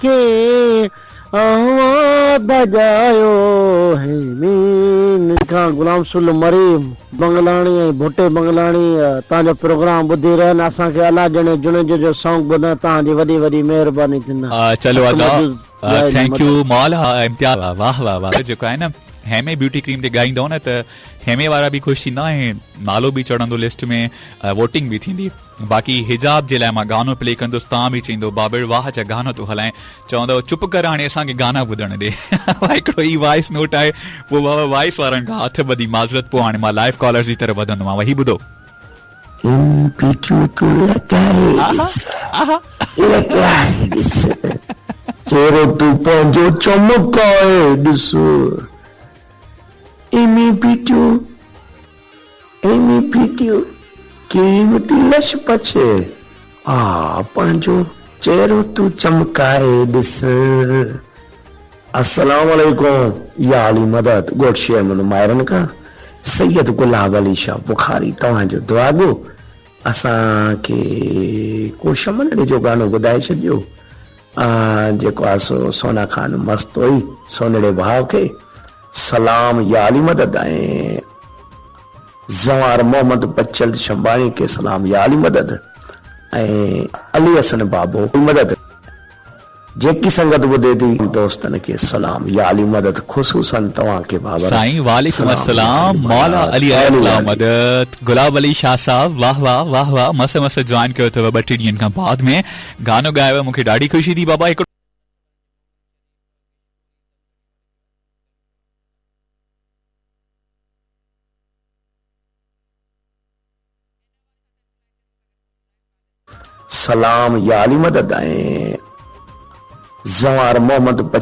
के बजायो है मीन खां गुलाम सुल मरी बंगलाणी ऐं भुटे बंगलाणी तव्हांजो प्रोग्राम ॿुधी रहनि असांखे अला जणे जुणे जो सॉन्ग ॿुधण तव्हांजी वॾी वॾी महिरबानी थींदा। चलो थैंक यू मौला इम्तियाज़। वाह वाह वाह। जेको आहे न हेमे ब्यूटी क्रीम ते ॻाईंदो न त हेमे वारा बि ख़ुशि थींदा ऐं नालो बि चढ़ंदो लिस्ट में, वोटिंग बि थींदी। बाक़ी हिजाब जे लाइ मां गानो प्ले कंदुसि, तव्हां बि चईंदो बाबिर वाह जा गानो थो हलाए, चवंदव चुप कर हाणे असांखे गाना ॿुधण ॾे। हिकिड़ो ई वॉइस नोट आहे, पोइ बाबा वॉइस वारनि खां हथ ॿधी माज़रत, पोइ हाणे मां लाइव कॉलर्स जी तरफ़ वधंदोमांव। ही ॿुधो चेहरो तू पंहिंजो चमकाए ॾिस, एमी पीटियो कीमती लश पछे, पंहिंजो चेहरो तू चमकाए ॾिस। अस्सलाम वालेकुम या अली मदद गोट शेमन मायरन का सैयद गुलाब अली शाह बुखारी तव्हांजो दुआगो असांखे को शमन जो गानो ॿुधाए छॾियो, जेको आहे सो सोना खान मस्त हुई, सोनड़े भाव खे सलाम या अली मदद, ऐं ज़वार मोहम्मद बच्चल शंबाणी के सलाम या अली मदद, ऐं अली हसन बाबो मदद। जेकी संगत ॿुधे थी दोस्तन के सलाम या अली मदद, ख़ुसूसन तव्हांखे बाबा साईं। वालेकुम अस्सलाम मौला अली अस्सलाम मदद। गुलाब अली शाह साहब वाह वाह वाह वाह, मस्त मस्त जॉइन कयो अथव 2-3 ॾींहंनि खां बाद में, गानो ॻायो, मूंखे ॾाढी ख़ुशी थी बाबा। सलाम या अली मदद, ऐं ज़वार मोहम्मद